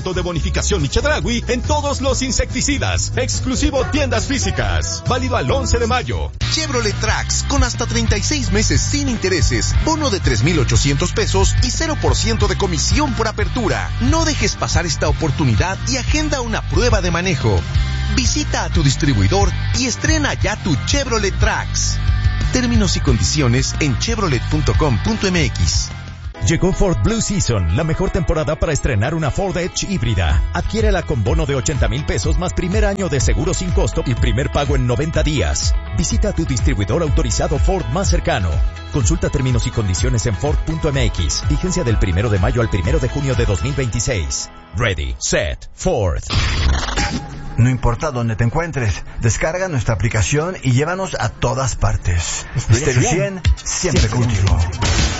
50% de bonificación y Chedraui en todos los insecticidas. Exclusivo tiendas físicas. Válido al 11 de mayo. Chevrolet Trax con hasta 36 meses sin intereses, bono de 3,800 pesos y 0% de comisión por apertura. No dejes pasar esta oportunidad y agenda una prueba de manejo. Visita a tu distribuidor y estrena ya tu Chevrolet Trax. Términos y condiciones en chevrolet.com.mx. Llegó Ford Blue Season, la mejor temporada para estrenar una Ford Edge híbrida. Adquiérela con bono de 80,000 pesos más primer año de seguro sin costo y primer pago en 90 días. Visita a tu distribuidor autorizado Ford más cercano. Consulta términos y condiciones en Ford.mx. Vigencia del 1 de mayo al 1 de junio de 2026. Ready, set, Ford. No importa dónde te encuentres, descarga nuestra aplicación y llévanos a todas partes. Esté bien, siempre contigo.